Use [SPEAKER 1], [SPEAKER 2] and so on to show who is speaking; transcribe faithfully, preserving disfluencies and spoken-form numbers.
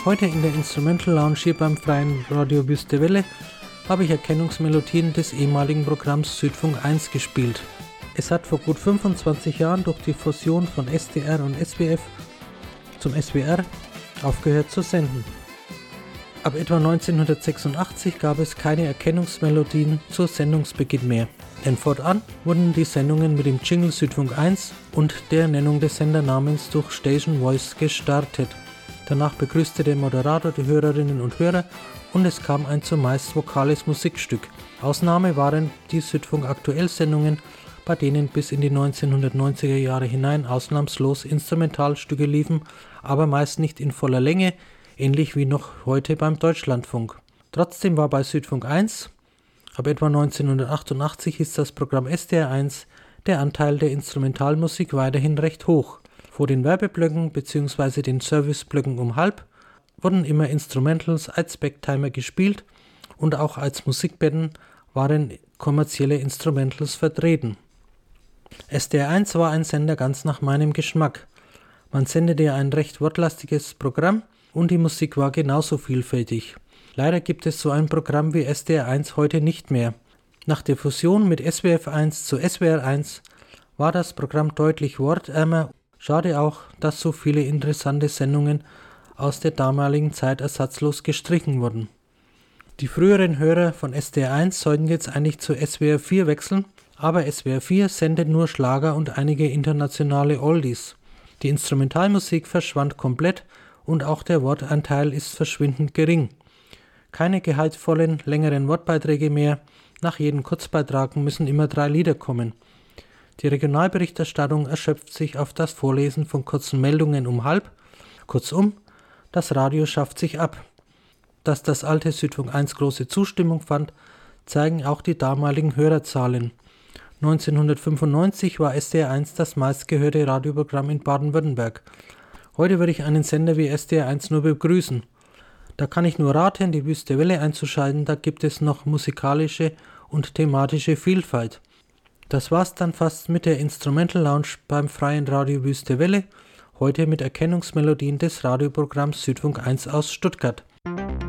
[SPEAKER 1] Heute in der Instrumental Lounge hier beim Freien Radio Wüste Welle habe ich Erkennungsmelodien des ehemaligen Programms Südfunk eins gespielt. Es hat vor gut fünfundzwanzig Jahren durch die Fusion von S D R und S W F zum S W R aufgehört zu senden. Ab etwa neunzehnhundertsechsundachtzig gab es keine Erkennungsmelodien zu Sendungsbeginn mehr, denn fortan wurden die Sendungen mit dem Jingle Südfunk eins und der Nennung des Sendernamens durch Station Voice gestartet. Danach begrüßte der Moderator die Hörerinnen und Hörer und es kam ein zumeist vokales Musikstück. Ausnahme waren die Südfunk Aktuell-Sendungen, bei denen bis in die neunzehnhundertneunziger Jahre hinein ausnahmslos Instrumentalstücke liefen, aber meist nicht in voller Länge, ähnlich wie noch heute beim Deutschlandfunk. Trotzdem war bei Südfunk eins, ab etwa neunzehnhundertachtundachtzig ist das Programm S D R eins, der Anteil der Instrumentalmusik weiterhin recht hoch. Vor den Werbeblöcken bzw. den Serviceblöcken um halb wurden immer Instrumentals als Backtimer gespielt und auch als Musikbetten waren kommerzielle Instrumentals vertreten. S D R eins war ein Sender ganz nach meinem Geschmack. Man sendete ein recht wortlastiges Programm und die Musik war genauso vielfältig. Leider gibt es so ein Programm wie S D R eins heute nicht mehr. Nach der Fusion mit S W F eins zu S W R eins war das Programm deutlich wortärmer. Schade auch, dass so viele interessante Sendungen aus der damaligen Zeit ersatzlos gestrichen wurden. Die früheren Hörer von S D R eins sollten jetzt eigentlich zu S W R vier wechseln, aber S W R vier sendet nur Schlager und einige internationale Oldies. Die Instrumentalmusik verschwand komplett und auch der Wortanteil ist verschwindend gering. Keine gehaltvollen, längeren Wortbeiträge mehr, nach jedem Kurzbeitrag müssen immer drei Lieder kommen. Die Regionalberichterstattung erschöpft sich auf das Vorlesen von kurzen Meldungen um halb. Kurzum, das Radio schafft sich ab. Dass das alte Südfunk eins große Zustimmung fand, zeigen auch die damaligen Hörerzahlen. neunzehnhundertfünfundneunzig war S D R eins das meistgehörte Radioprogramm in Baden-Württemberg. Heute würde ich einen Sender wie S D R eins nur begrüßen. Da kann ich nur raten, die Wüste Welle einzuschalten, da gibt es noch musikalische und thematische Vielfalt. Das war's dann fast mit der Instrumental Lounge beim Freien Radio Wüste Welle, heute mit Erkennungsmelodien des Radioprogramms Südfunk eins aus Stuttgart.